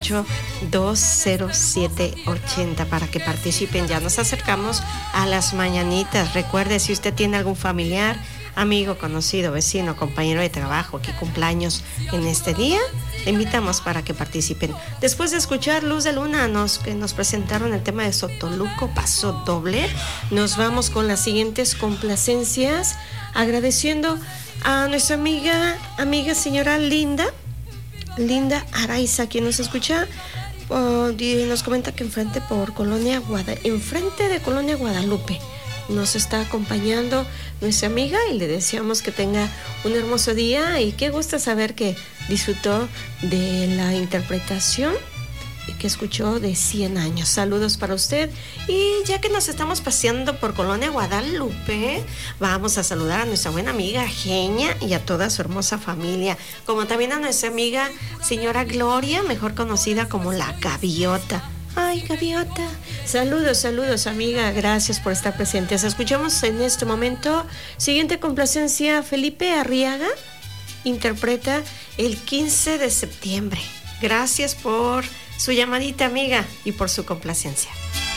208-207-80 para que participen. Ya nos acercamos a las mañanitas. Recuerde, si usted tiene algún familiar, amigo, conocido, vecino, compañero de trabajo que cumpleaños en este día, le invitamos para que participen. Después de escuchar Luz de Luna, que nos presentaron el tema de Sotoluco, Paso Doble, nos vamos con las siguientes complacencias, agradeciendo a nuestra amiga señora Linda Araiza, quien nos escucha, nos comenta que enfrente de Colonia Guadalupe nos está acompañando nuestra amiga y le deseamos que tenga un hermoso día y qué gusta saber que disfrutó de la interpretación que escuchó de 100 años. Saludos para usted. Y ya que nos estamos paseando por Colonia Guadalupe, vamos a saludar a nuestra buena amiga Genia y a toda su hermosa familia, como también a nuestra amiga señora Gloria, mejor conocida como la Gaviota. Ay, Gaviota. Saludos, amiga. Gracias por estar presentes. Escuchamos en este momento, siguiente complacencia, Felipe Arriaga interpreta el 15 de septiembre. Gracias por su llamadita, amiga, y por su complacencia.